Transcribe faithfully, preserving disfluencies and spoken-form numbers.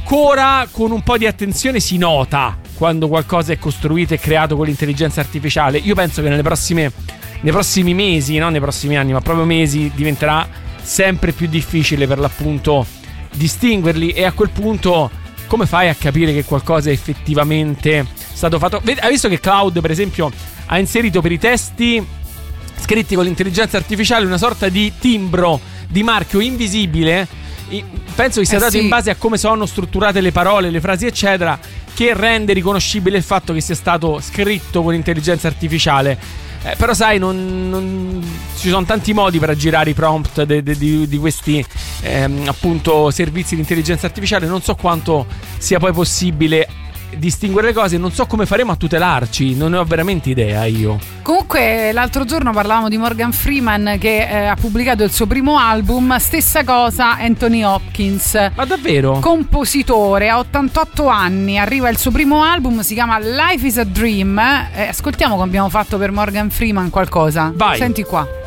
ancora con un po' di attenzione si nota quando qualcosa è costruito e creato con l'intelligenza artificiale. Io penso che nelle prossime nei prossimi mesi, non nei prossimi anni, ma proprio mesi, diventerà sempre più difficile per l'appunto distinguerli, e a quel punto come fai a capire che qualcosa è effettivamente stato fatto? Hai visto che Cloud, per esempio, ha inserito per i testi scritti con l'intelligenza artificiale una sorta di timbro di marchio invisibile? Penso che sia eh dato sì. in base a come sono strutturate le parole, le frasi eccetera, che rende riconoscibile il fatto che sia stato scritto con intelligenza artificiale. Eh, però sai, non, non, ci sono tanti modi per aggirare i prompt de, de, di, di questi ehm, appunto servizi di intelligenza artificiale. Non so quanto sia poi possibile distinguere le cose, non so come faremo a tutelarci, non ne ho veramente idea io. Comunque l'altro giorno parlavamo di Morgan Freeman che eh, ha pubblicato il suo primo album, stessa cosa Anthony Hopkins. Ma davvero? Compositore, ha ottantotto anni, arriva il suo primo album, si chiama Life is a Dream. Eh, ascoltiamo come abbiamo fatto per Morgan Freeman qualcosa. Vai. Senti qua.